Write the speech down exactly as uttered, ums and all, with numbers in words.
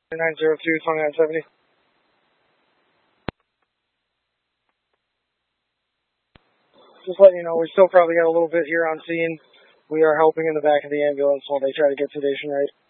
nine zero two, twenty-nine seventy. Just letting you know, we still probably got a little bit here on scene. We are helping in the back of the ambulance while they try to get sedation right.